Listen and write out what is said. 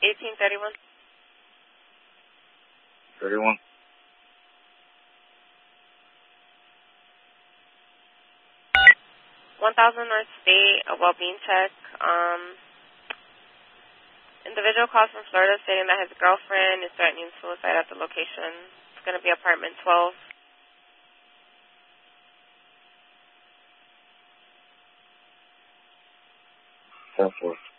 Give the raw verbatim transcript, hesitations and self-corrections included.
eighteen thirty-one. thirty-one. one thousand North State, a well-being check. Um, individual calls from Florida stating that his girlfriend is threatening suicide at the location. It's going to be apartment twelve. ten four.